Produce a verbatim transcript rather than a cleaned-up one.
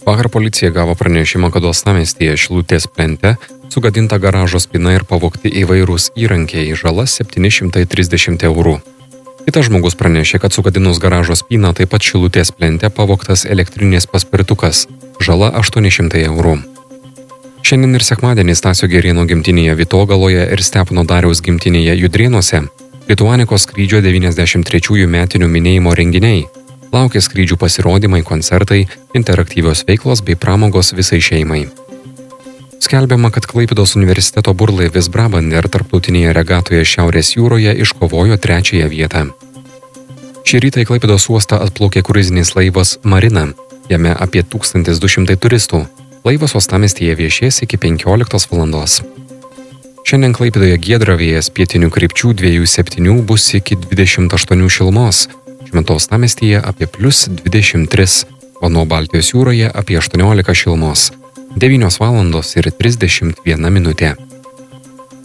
Vakar policija gavo pranešimą, kad uostamiestyje Šilutės plente sugadinta garažo spyna ir pavogti įvairūs įrankiai, žala septyni šimtai trisdešimt eurų. Kitas žmogus pranešė, kad sugadinus garažo spyną taip pat Šilutės plente pavogtas elektrinės paspirtukas, žala aštuoni šimtai eurų. Šiandien ir sekmadienį Stasio Gerėno gimtinėje Vytogaloje ir Stepono Dariaus gimtinėje Judrėnuose Lituanikos skrydžio devyniasdešimt trečiųjų metinių minėjimo renginiai. Laukia skrydžių pasirodymai, koncertai, interaktyvios veiklos bei pramogos visai šeimai. Skelbiama, kad Klaipėdos universiteto burlaivis Brabander tarptautinėje regatoje Šiaurės jūroje iškovojo trečiąją vietą. Šį rytą į Klaipėdos uostą atplaukė kruizinis laivas Marina, jame apie tūkstantis du šimtai turistų. Laivas uostamiestyje viešės iki penkioliktos valandos. Šiandien Klaipėdoje giedra, vėjas pietinių krypčių dviejų septynių bus iki dvidešimt aštuonių šilumos. Šiuo metu uostamiestyje apie plius dvidešimt tris, o nuo Baltijos jūroje apie aštuoniolika šilumos. devynios valandos ir trisdešimt viena minutė.